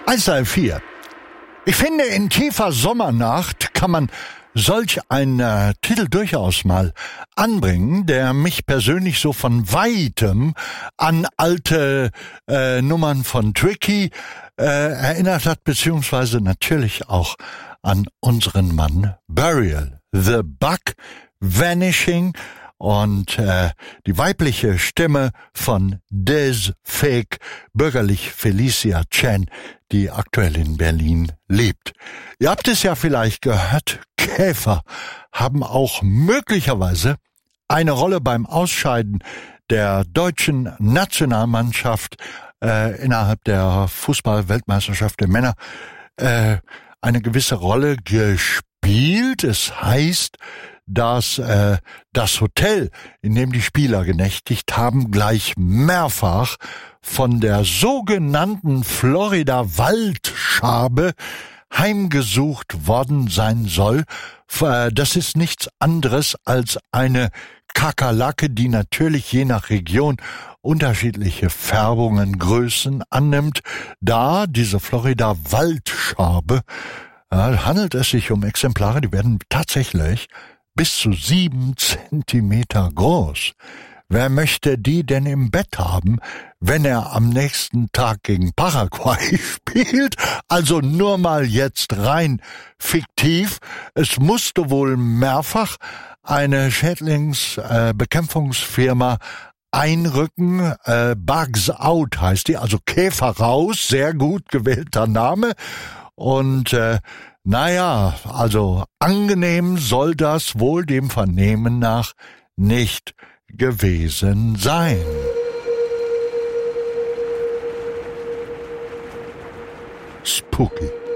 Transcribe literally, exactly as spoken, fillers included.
eins drei vier. Ich finde, in tiefer Sommernacht kann man solch einen äh, Titel durchaus mal anbringen, der mich persönlich so von Weitem an alte äh, Nummern von Tricky äh, erinnert hat, beziehungsweise natürlich auch an unseren Mann Burial. The Bug, Vanishing und äh, die weibliche Stimme von Des Fake, bürgerlich Felicia Chen, die aktuell in Berlin lebt. Ihr habt es ja vielleicht gehört, Käfer haben auch möglicherweise eine Rolle beim Ausscheiden der deutschen Nationalmannschaft äh, innerhalb der Fußball-Weltmeisterschaft der Männer äh, eine gewisse Rolle gespielt. Es heißt, dass äh, das Hotel, in dem die Spieler genächtigt haben, gleich mehrfach von der sogenannten Florida-Waldschabe heimgesucht worden sein soll. Das ist nichts anderes als eine Kakerlake, die natürlich je nach Region unterschiedliche Färbungen, Größen annimmt. Da diese Florida-Waldschabe äh, handelt es sich um Exemplare, die werden tatsächlich bis zu sieben Zentimeter groß. Wer möchte die denn im Bett haben, wenn er am nächsten Tag gegen Paraguay spielt? Also nur mal jetzt rein fiktiv. Es musste wohl mehrfach eine Schädlingsbekämpfungsfirma äh, einrücken. Äh, Bugs Out heißt die, also Käfer raus. Sehr gut gewählter Name. Und äh, naja, also angenehm soll das wohl dem Vernehmen nach nicht gewesen sein. Spooky.